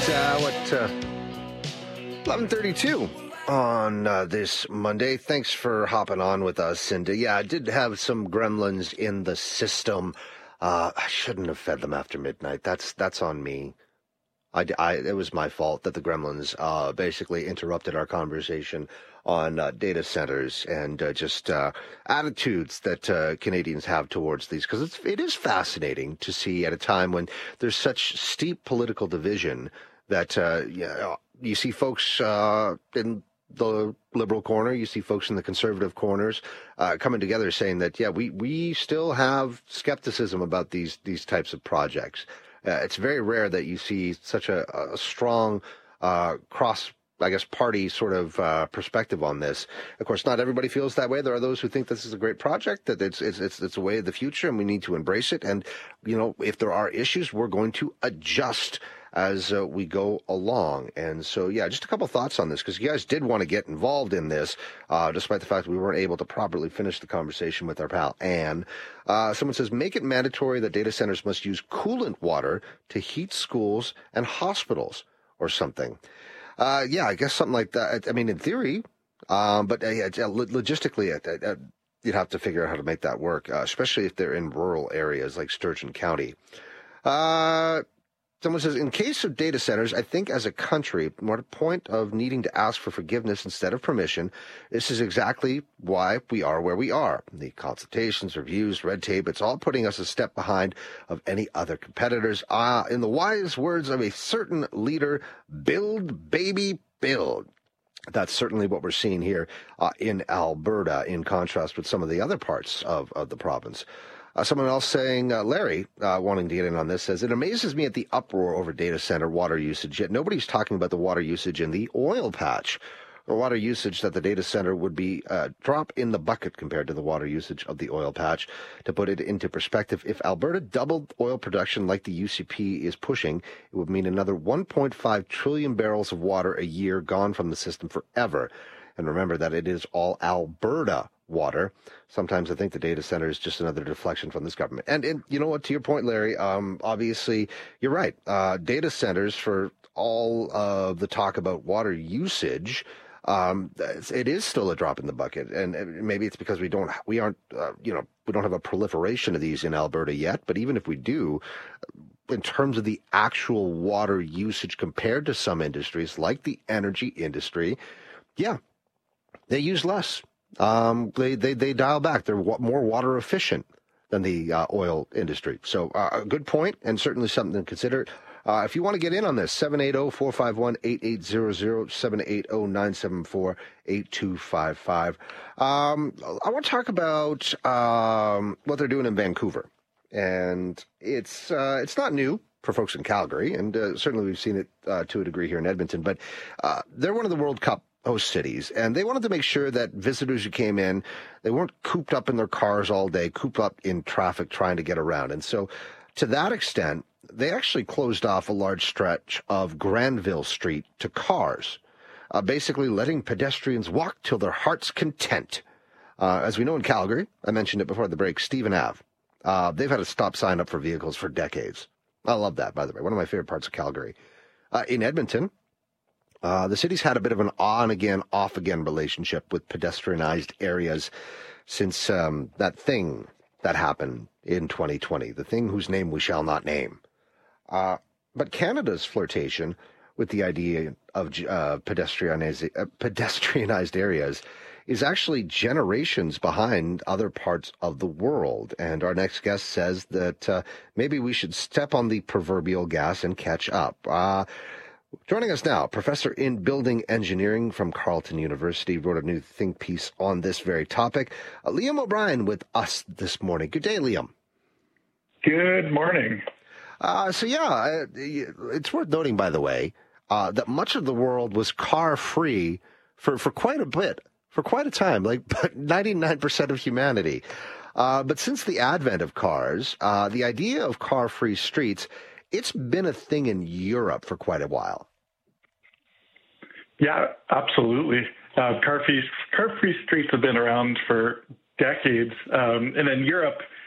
11:32 on this Monday. Thanks for hopping on with us. And I did have some gremlins in the system. I shouldn't have fed them after midnight. That's on me. It was my fault that the gremlins basically interrupted our conversation on data centers and just attitudes that Canadians have towards these, because it is fascinating to see at a time when there's such steep political division that you see folks in the liberal corner, you see folks in the conservative corners coming together saying that, we still have skepticism about these types of projects. It's very rare that you see such a strong party sort of perspective on this. Of course, not everybody feels that way. There are those who think this is a great project, that it's a way of the future, and we need to embrace it. And, if there are issues, we're going to adjust as we go along. And so, just a couple thoughts on this, because you guys did want to get involved in this, despite the fact that we weren't able to properly finish the conversation with our pal Anne. Someone says, make it mandatory that data centers must use coolant water to heat schools and hospitals or something. I guess something like that. I mean, in theory, but logistically, you'd have to figure out how to make that work, especially if they're in rural areas like Sturgeon County. Someone says, in case of data centers, I think as a country, we're at a point of needing to ask for forgiveness instead of permission. This is exactly why we are where we are. The consultations, reviews, red tape, it's all putting us a step behind of any other competitors. In the wise words of a certain leader, build, baby, build. That's certainly what we're seeing here in Alberta, in contrast with some of the other parts of the province. Someone else saying, Larry, wanting to get in on this, says, it amazes me at the uproar over data center water usage, yet nobody's talking about the water usage in the oil patch, or water usage that the data center would be a drop in the bucket compared to the water usage of the oil patch. To put it into perspective, if Alberta doubled oil production like the UCP is pushing, it would mean another 1.5 trillion barrels of water a year gone from the system forever. And remember that it is all Alberta water. Sometimes I think the data center is just another deflection from this government. And you know what, to your point, Larry, obviously you're right. Data centers, for all of the talk about water usage, it is still a drop in the bucket. And maybe it's because we don't have a proliferation of these in Alberta yet. But even if we do, in terms of the actual water usage compared to some industries like the energy industry, they use less. They dial back. They're more water efficient than the oil industry. So a good point, and certainly something to consider. If you want to get in on this, 780-451-8800, 780-974-8255. I want to talk about what they're doing in Vancouver. And it's not new for folks in Calgary, and certainly we've seen it to a degree here in Edmonton. But they're one of the World Cup host cities, and they wanted to make sure that visitors who came in, they weren't cooped up in their cars all day, cooped up in traffic trying to get around. And so to that extent, they actually closed off a large stretch of Granville Street to cars, basically letting pedestrians walk till their heart's content. As we know in Calgary, I mentioned it before the break, Stephen Ave. They've had a stop sign up for vehicles for decades. I love that, by the way. One of my favorite parts of Calgary. In Edmonton, the city's had a bit of an on-again, off-again relationship with pedestrianized areas since that thing that happened in 2020, the thing whose name we shall not name. But Canada's flirtation with the idea of pedestrianized areas is actually generations behind other parts of the world. And our next guest says that maybe we should step on the proverbial gas and catch up. Joining us now, professor in building engineering from Carleton University, wrote a new think piece on this very topic. Liam O'Brien with us this morning. Good day, Liam. Good morning. It's worth noting, by the way, that much of the world was car-free for quite a bit, for quite a time, like 99% of humanity. But since the advent of cars, the idea of car-free streets, it's been a thing in Europe for quite a while. Yeah, absolutely. Car-free streets have been around for decades. And in Europe,